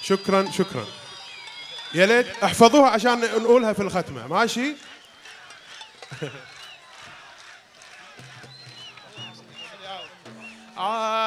شكرا شكرا. يا ليت احفظوها عشان نقولها في الختمة، ماشي؟